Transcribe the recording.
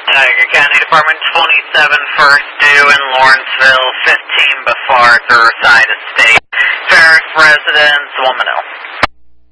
Tiger County Department 27 first due in Lawrenceville, 15 before Riverside Estate. Ferris residence, Womano.